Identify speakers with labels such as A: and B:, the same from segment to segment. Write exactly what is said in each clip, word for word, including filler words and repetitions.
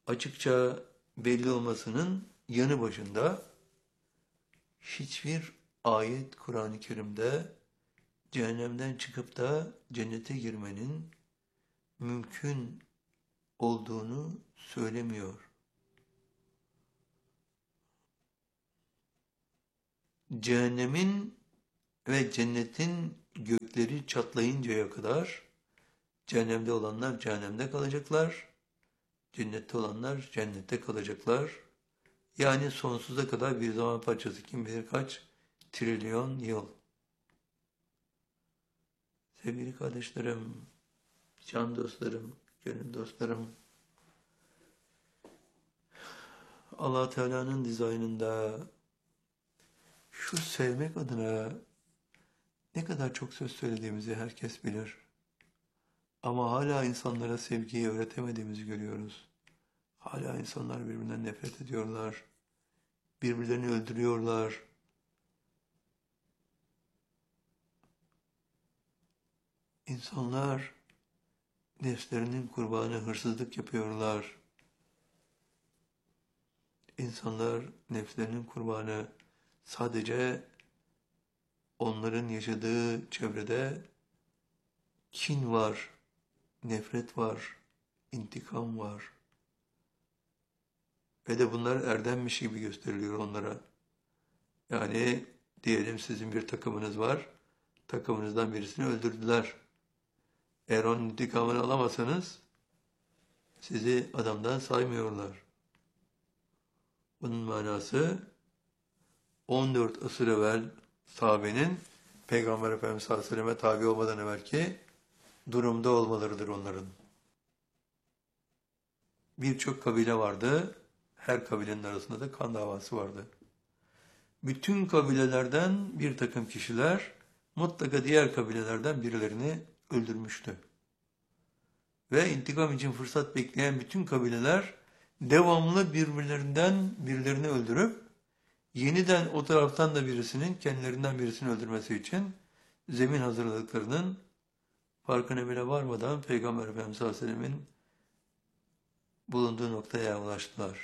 A: açıkça belli olmasının yanı başında hiçbir ayet Kur'an-ı Kerim'de cehennemden çıkıp da cennete girmenin mümkün olduğunu söylemiyor. Cehennemin ve cennetin gökleri çatlayıncaya kadar cehennemde olanlar cehennemde kalacaklar, cennette olanlar cennette kalacaklar. Yani sonsuza kadar bir zaman parçası, kim bilir kaç trilyon yıl. Sevgili kardeşlerim, can dostlarım, gönül dostlarım, Allah Teala'nın dizaynında şu sevmek adına ne kadar çok söz söylediğimizi herkes bilir. Ama hala insanlara sevgiyi öğretemediğimizi görüyoruz. Hala insanlar birbirinden nefret ediyorlar. Birbirlerini öldürüyorlar. İnsanlar nefslerinin kurbanı hırsızlık yapıyorlar. İnsanlar nefslerinin kurbanı sadece onların yaşadığı çevrede kin var, nefret var, intikam var. Ve de bunlar erdemmiş gibi gösteriliyor onlara. Yani diyelim sizin bir takımınız var, takımınızdan birisini öldürdüler. Eğer onun intikamını alamasanız sizi adamdan saymıyorlar. Bunun manası on dört asır evvel sahabenin Peygamber Efendimiz sallallahu aleyhi ve selleme tabi olmadan evvelki durumda olmalarıdır onların. Birçok kabile vardı. Her kabilenin arasında da kan davası vardı. Bütün kabilelerden bir takım kişiler mutlaka diğer kabilelerden birilerini öldürmüştü. Ve intikam için fırsat bekleyen bütün kabileler devamlı birbirlerinden birilerini öldürüp yeniden o taraftan da birisinin kendilerinden birisini öldürmesi için zemin hazırladıklarının farkına bile varmadan Peygamber Efendimiz sallallahu aleyhi ve sellemin bulunduğu noktaya ulaştılar.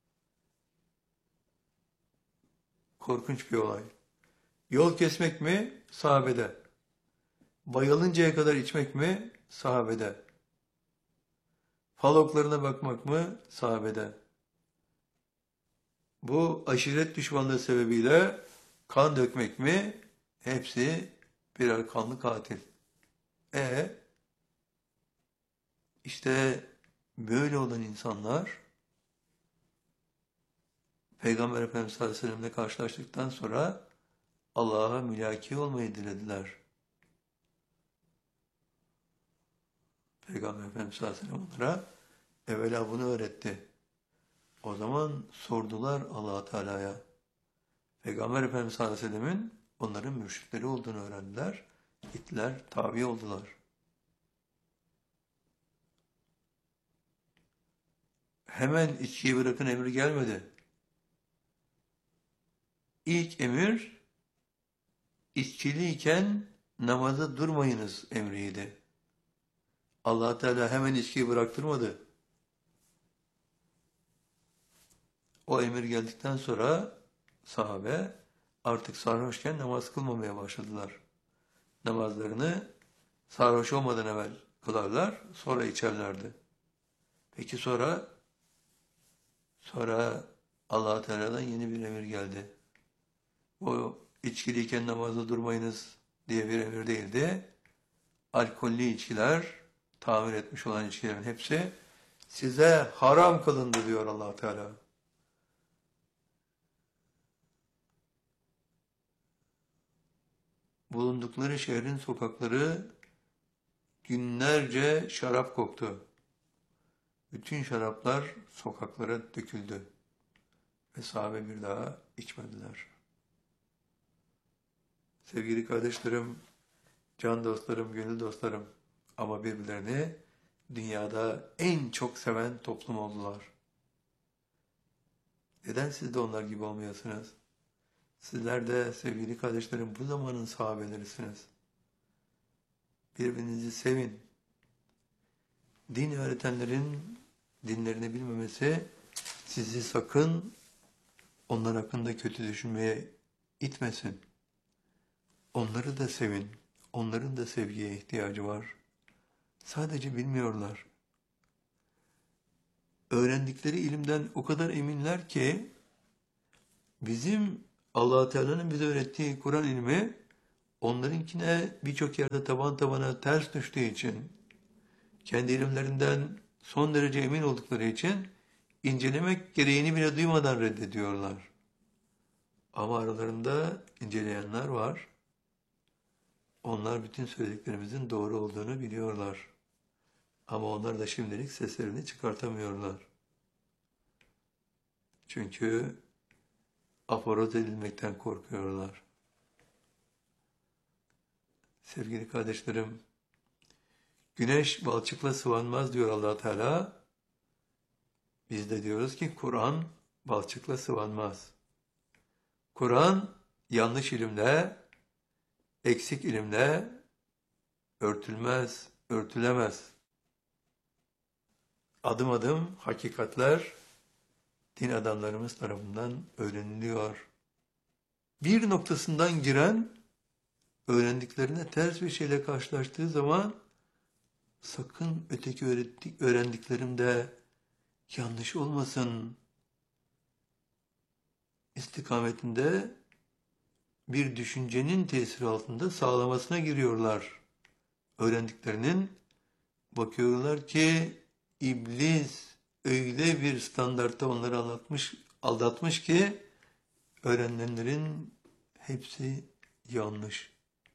A: Korkunç bir olay. Yol kesmek mi? Sahabede. Bayılıncaya kadar içmek mi? Sahabede. Faloklarına bakmak mı? Sahabede. Bu aşiret düşmanlığı sebebiyle kan dökmek mi? Hepsi birer kanlı katil. E işte böyle olan insanlar Peygamber Efendimiz sallallahu aleyhi ve sellem'le karşılaştıktan sonra Allah'a mülaki olmayı dilediler. Peygamber Efendimiz sallallahu aleyhi ve sellem onlara evvela bunu öğretti. O zaman sordular Allah Teala'ya. Peygamber Efendimiz sallallahu aleyhi ve sellem'in onların mürşitleri olduğunu öğrendiler. Gittiler, tabi oldular. Hemen içkiyi bırakın emri gelmedi. İlk emir, içkiliyken namaza durmayınız emriydi. Allah Teala hemen içkiyi bıraktırmadı. O emir geldikten sonra sahabe artık sarhoşken namaz kılmamaya başladılar. Namazlarını sarhoş olmadan evvel kılarlar, sonra içerlerdi. Peki sonra? Sonra Allah Teala'dan yeni bir emir geldi. O içkiliyken namazda durmayınız diye bir emir değildi. Alkollü içkiler, tamir etmiş olan içkilerin hepsi size haram kılındı diyor Allah Teala. Bulundukları şehrin sokakları günlerce şarap koktu. Bütün şaraplar sokaklara döküldü. Ve sahabe bir daha içmediler. Sevgili kardeşlerim, can dostlarım, gönül dostlarım, ama birbirlerini dünyada en çok seven toplum oldular. Neden siz de onlar gibi olmuyorsunuz? Sizler de sevgili kardeşlerim bu zamanın sahabelerisiniz. Birbirinizi sevin. Din öğretenlerin dinlerini bilmemesi sizi sakın onlar hakkında kötü düşünmeye itmesin. Onları da sevin. Onların da sevgiye ihtiyacı var. Sadece bilmiyorlar. Öğrendikleri ilimden o kadar eminler ki bizim Allah Teala'nın bize öğrettiği Kur'an ilmi onlarınkine birçok yerde taban tabana ters düştüğü için, kendi ilimlerinden son derece emin oldukları için incelemek gereğini bile duymadan reddediyorlar. Ama aralarında inceleyenler var. Onlar bütün söylediklerimizin doğru olduğunu biliyorlar. Ama onlar da şimdilik seslerini çıkartamıyorlar. Çünkü aforoz edilmekten korkuyorlar. Sevgili kardeşlerim, güneş balçıkla sıvanmaz diyor Allah Teala. Biz de diyoruz ki Kur'an balçıkla sıvanmaz. Kur'an yanlış ilimle, eksik ilimle örtülmez, örtülemez. Adım adım hakikatler din adamlarımız tarafından öğreniliyor. Bir noktasından giren öğrendiklerine ters bir şeyle karşılaştığı zaman sakın öteki öğrendiklerimde yanlış olmasın istikametinde bir düşüncenin tesiri altında sağlamasına giriyorlar. Öğrendiklerinin bakıyorlar ki iblis öyle bir standartta onları anlatmış, aldatmış ki öğrenenlerin hepsi yanlış.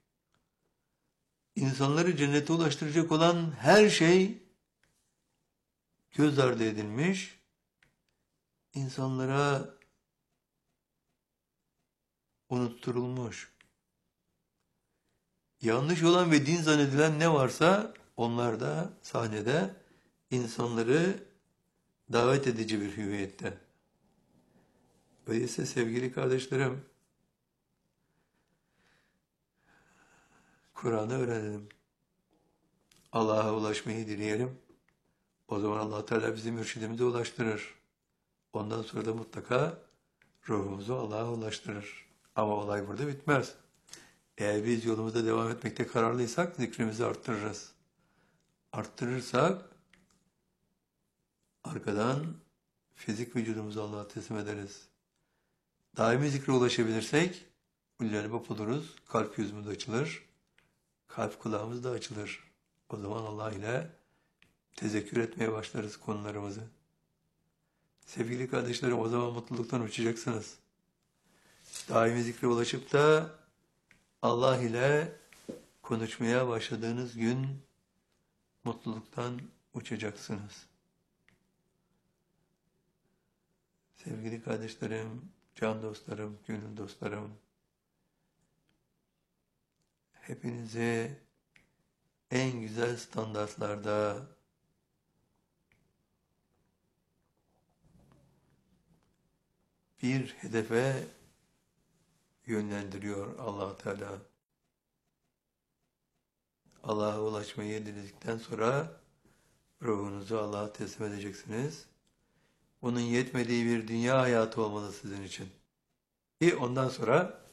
A: İnsanları cennete ulaştıracak olan her şey göz ardı edilmiş. İnsanlara unutturulmuş. Yanlış olan ve din zannedilen ne varsa onlar da sahnede insanları davet edici bir hüviyette. Öyleyse sevgili kardeşlerim, Kur'an'ı öğrenelim. Allah'a ulaşmayı dileyelim. O zaman Allah Teala bizi mürşidimize ulaştırır. Ondan sonra da mutlaka ruhumuzu Allah'a ulaştırır. Ama olay burada bitmez. Eğer biz yolumuza devam etmekte kararlıysak zikrimizi arttırırız. Arttırırsak arkadan fizik vücudumuzu Allah'a teslim ederiz. Daimi zikre ulaşabilirsek ulul-albab oluruz. Kalp yüzümüz açılır. Kalp kulağımız da açılır. O zaman Allah ile tezekkür etmeye başlarız konularımızı. Sevgili kardeşlerim, o zaman mutluluktan uçacaksınız. Daimi zikre ulaşıp da Allah ile konuşmaya başladığınız gün mutluluktan uçacaksınız. Sevgili kardeşlerim, can dostlarım, gönül dostlarım, hepinizi en güzel standartlarda bir hedefe yönlendiriyor Allah Teala. Allah'a ulaşmayı diledikten sonra ruhunuzu Allah'a teslim edeceksiniz. Bunun yetmediği bir dünya hayatı olmalı sizin için. Ki ondan sonra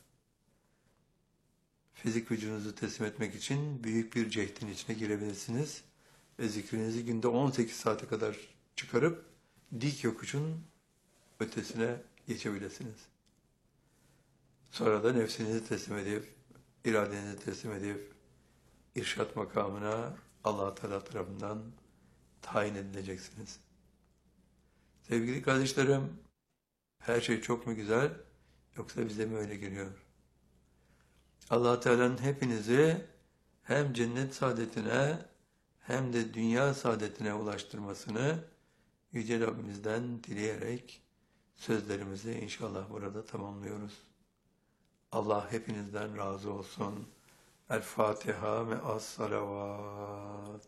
A: fizik vücudunuzu teslim etmek için büyük bir cehdin içine girebilirsiniz. Ve zikrinizi günde on sekiz saate kadar çıkarıp dik yokuşun ötesine geçebilirsiniz. Sonra da nefsinizi teslim edip, iradenizi teslim edip, irşat makamına Allah Teala tarafından tayin edileceksiniz. Sevgili kardeşlerim, her şey çok mu güzel, yoksa bize mi öyle geliyor? Allah Teala'nın hepinizi hem cennet saadetine hem de dünya saadetine ulaştırmasını Yüce Rabbimizden dileyerek sözlerimizi inşallah burada tamamlıyoruz. Allah hepinizden razı olsun. El Fatiha ve as salavat.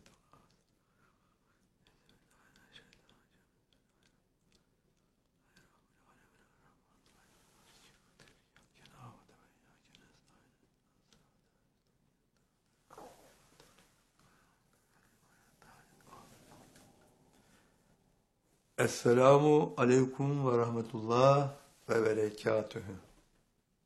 A: Esselamu aleyküm ve rahmetullah ve berekatühü.